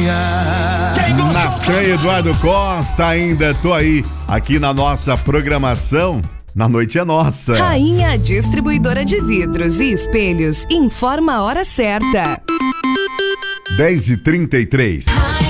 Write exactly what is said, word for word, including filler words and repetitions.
Natan Eduardo Costa, ainda tô aí, aqui na nossa programação. Na Noite é Nossa. Rainha Distribuidora de Vidros e Espelhos informa a hora certa. dez e trinta e três.